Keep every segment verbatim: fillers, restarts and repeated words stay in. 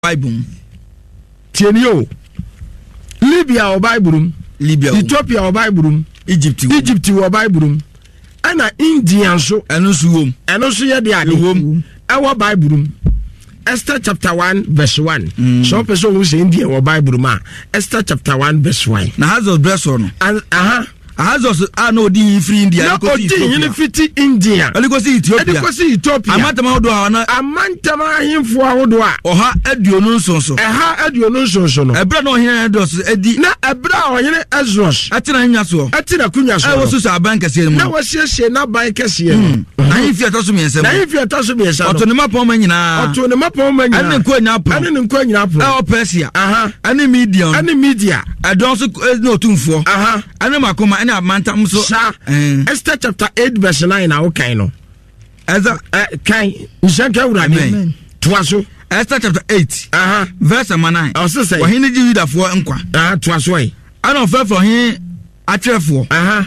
Bible. Tienio. Libya or Bible. Libya. Ethiopia or Bible. Egypt. Egypt or Bible. And an Indian so. And also home. And also ya the home. Our Bible. Esther chapter one verse one. Mm. So person who say India or Bible ma. Esther chapter one verse one. Now has us bless on. And aha. Has us I know the free India. No, odi in fiti India. Ali go see Ethiopia. Ali go see Ethiopia. Amantama odo ana. Amantama himfo ahodo a. Oha aduonu nsonso. Eha aduonu nsonso no. Ebra no hene dos edi. Na ebra ohene Ezros. Atina nya so. Atina kunya so. E wo so aban kase mu. Na wo siesie na ban kase mu. Na himfi atoso miensa. Na himfi atoso miensa. Oto ne mapon ma nyina. Oto ne mapon ma nyina. Ane nko nya pro. Ane nko nya pro. E o Persia. Aha. Ane medium. Ane media. Adon so no tumfo. Aha. Ane makoma ane amantam so. Uh, Esther chapter eight verse nine na okay no. Eza uh, kai nsanka urade. Twaso. Esther chapter eight. Aha. Verse nine. I say wa hene ji Yudafo nkwa. Ah twaso yi. Ana ofa for hin atrefo. Aha.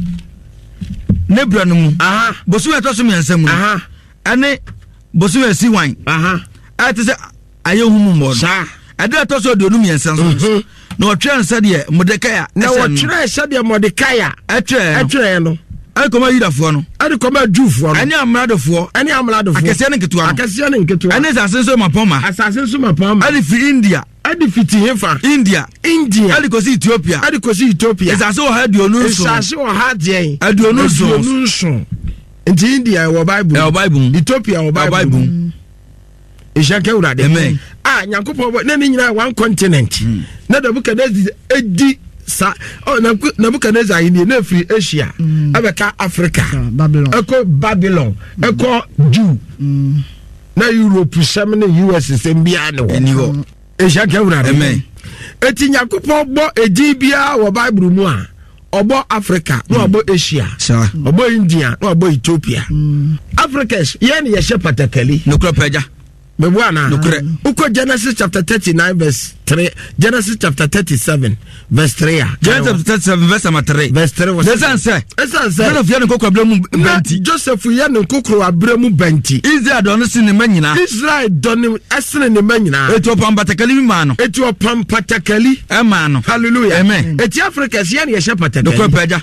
Nebra no mu. Aha. Bosu etoso miensa mu. Aha. Ane bosu esi wan. Aha. Ate se ayehumu mo. Sa. Ade etoso de onu miensa so. Na otwe nsa de Mordekai. Na otwe nsa de Mordekai. Etwe. Etwe no. Ani koma Yudafo no. Ani koma Jufo no. Ani amradofo. Ani amradofo. Akese ne ketua. Akese ne ketua. Ani asenso mapoma. Asenso mapoma. Ani fi India. Ani fiti hefa. India. India. Ani kosi Ethiopia. Ani kosi Ethiopia. Esaso ha aduonu nso. Esaso ha de. Aduonu nso. Aduonu nso. Nti India wo Bible. E Bible. Ethiopia wo Bible. Ishake urade. Amen. Ah Nyankopon na ni nyina one continent. Na Nebukadnezar edi sa oh Nebukadnezar ni na free Asia. Abeka Africa. Babylon. Eko Babylon. Eko Jew. Na Europe sem na U S sem bia ne wo. Eniwo. Ishake urade. Amen. Eti Nyankopon bo edi bia wo Bible mu a. Obo Africa, no obo Asia. Sure. Obo India, no obo Ethiopia. Africans, yen ye shepatakali. No crop peja. Mebuana. Nukure. Uko Genesis chapter thirty-nine verse three. Genesis chapter thirty-seven verse three. Genesis chapter thirty-seven verse three. Verse three was. Listen say. Listen say. Joseph yan kokro abremu benti. Joseph yan kokro abremu benti. Israel don sin ne manyina. Israel don asene ne manyina. Etu pampatakali ma no. Etu pampatakali e ma no. Hallelujah. Amen. Eti Africa yan ye shepatakali. Nukure peja.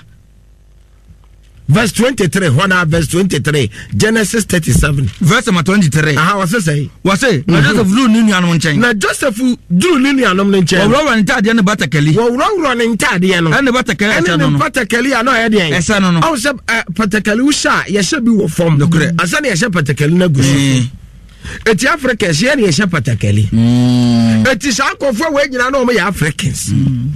Verse twenty-three, one verse twenty-three, Genesis thirty-seven. Verse twenty-three. Aha, what's it say? What's it? Na Joseph drew ninu anom nchen. Na Joseph drew ninu anom nchen. Wo ro ntade ne batakali. Wo ro ne ntade no. Ene batakali asa no. Ene batakali ano e de. Esa no no. Aw se batakali usha ye se bi wo form. Nokure. Asa ne ye se batakali na gusu. Eti Africa se ye se batakali. Mm. Eti sa akofo we nyina na o me Africans. Mm.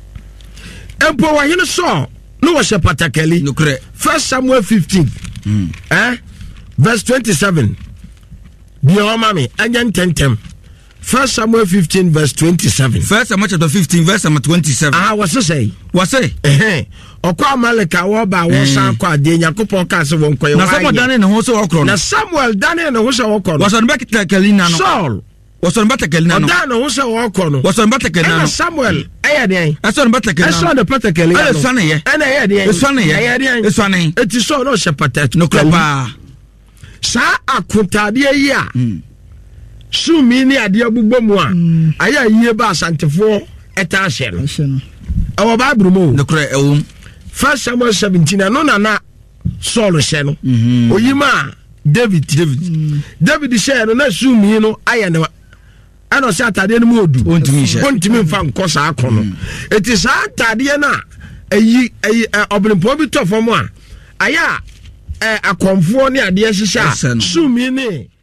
Empo wa hino so. No was a patakali. No correct. First Samuel fifteen. Mm. Eh? Verse twenty-seven. Biyo mami, anyan tentem. First Samuel fifteen verse twenty-seven. First Samuel chapter fifteen verse twenty-seven. Ah, what's it say? What's it? Eh. Okwa Amaleka wo ba wo san kwa de Yakobon ka se won koye wa. Na Samuel dane ne ho so okro. Na Samuel dane ne ho so okro. Was on back takali na no. Saul. Was on back takali na no. Dane ho so okro. Was on back takali na no. Samuel eye de. Aso on back takali na. Aso on patakali na. Aso na ye. Ana ye de. Aso na ye. Aye de. Aso na ye. Eti so no she patat. No klopa. Sa akontade yi a. Sumi ni ade abugbo mu a. Aya yie ba asantefo eta ahye no. Awo Bible mu. No kra ewum. First Samuel seventeen no na na Saul hye no. Oyima David David. David hye no na sumi no aya ne ano se atade no mu odu. Ontimi hye. Ontimi mfa nkosa akono. Eti sa atade na ayi ayi obrimpo bi to fom a aya eh akomfo ne ade hye hye sumi ni